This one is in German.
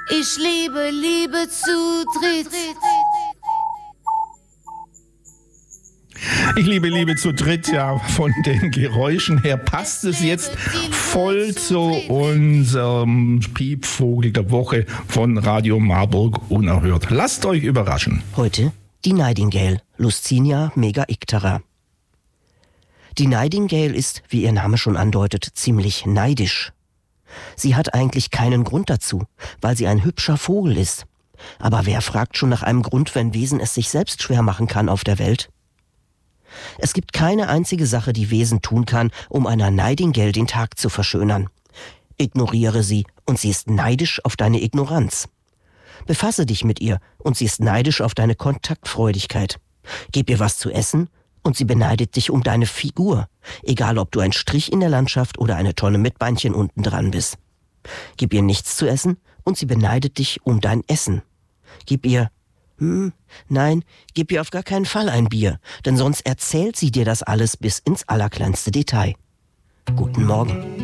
Ich liebe Liebe zu dritt. Ich liebe Liebe zu dritt, ja, von den Geräuschen her passt es jetzt voll zu unserem Piepvogel der Woche von Radio Marburg Unerhört. Lasst euch überraschen. Heute die Nightingale, Luscinia megaictera. Die Nightingale ist, wie ihr Name schon andeutet, ziemlich neidisch. Sie hat eigentlich keinen Grund dazu, weil sie ein hübscher Vogel ist. Aber wer fragt schon nach einem Grund, wenn Wesen es sich selbst schwer machen kann auf der Welt? Es gibt keine einzige Sache, die Wesen tun kann, um einer Nightingale den Tag zu verschönern. Ignoriere sie und sie ist neidisch auf deine Ignoranz. Befasse dich mit ihr und sie ist neidisch auf deine Kontaktfreudigkeit. Gib ihr was zu essen und sie beneidet dich um deine Figur, egal ob du ein Strich in der Landschaft oder eine Tonne mit Beinchen unten dran bist. Gib ihr nichts zu essen und sie beneidet dich um dein Essen. Gib ihr Nein, gib ihr auf gar keinen Fall ein Bier, denn sonst erzählt sie dir das alles bis ins allerkleinste Detail. Guten Morgen.